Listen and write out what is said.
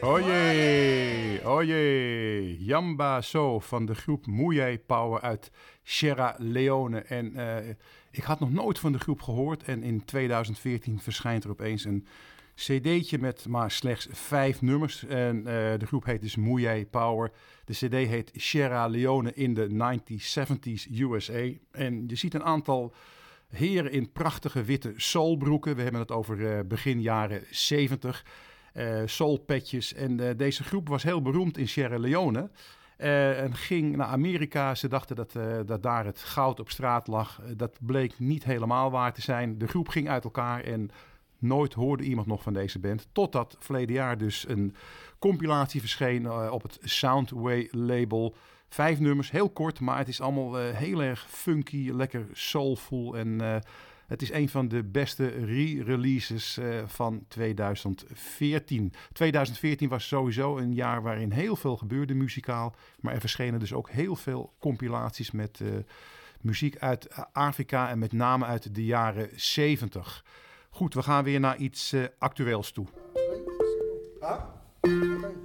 Oje, oje. Yamba So van de groep Mouye Power uit Sierra Leone. En ik had nog nooit van de groep gehoord. En in 2014 verschijnt er opeens een cd'tje met maar slechts 5 nummers. En de groep heet dus Mouye Power. De cd heet Sierra Leone in de 1970s USA. En je ziet een aantal heren in prachtige witte soulbroeken. We hebben het over begin jaren 70. Soulpetjes. En deze groep was heel beroemd in Sierra Leone. En ging naar Amerika. Ze dachten dat daar het goud op straat lag. Dat bleek niet helemaal waar te zijn. De groep ging uit elkaar en nooit hoorde iemand nog van deze band. Totdat verleden jaar dus een compilatie verscheen op het Soundway label. 5 nummers, heel kort, maar het is allemaal heel erg funky, lekker soulful. En het is een van de beste re-releases van 2014. 2014 was sowieso een jaar waarin heel veel gebeurde muzikaal. Maar er verschenen dus ook heel veel compilaties met muziek uit Afrika en met name uit de jaren 70. Goed, we gaan weer naar iets actueels toe.